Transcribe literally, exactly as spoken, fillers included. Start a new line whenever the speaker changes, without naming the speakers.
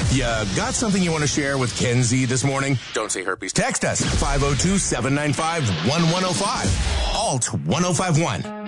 You got something you want to share with Kenzie this morning? Don't say herpes. Text us five oh two, seven nine five, one one oh five. Alt one oh five one.